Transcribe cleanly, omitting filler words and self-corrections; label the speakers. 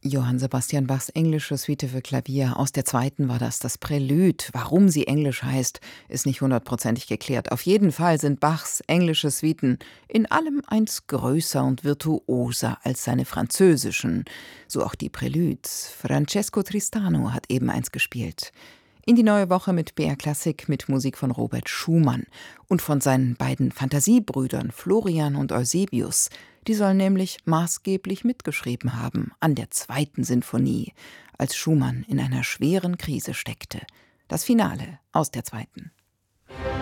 Speaker 1: Johann Sebastian Bachs englische Suite für Klavier. Aus der zweiten war das Prälude. Warum sie englisch heißt, ist nicht hundertprozentig geklärt. Auf jeden Fall sind Bachs englische Suiten in allem eins größer und virtuoser als seine französischen. So auch die Präludes. Francesco Tristano hat eben eins gespielt. In die neue Woche mit BR Klassik mit Musik von Robert Schumann und von seinen beiden Fantasiebrüdern Florian und Eusebius. Die sollen nämlich maßgeblich mitgeschrieben haben an der zweiten Sinfonie, als Schumann in einer schweren Krise steckte. Das Finale aus der zweiten.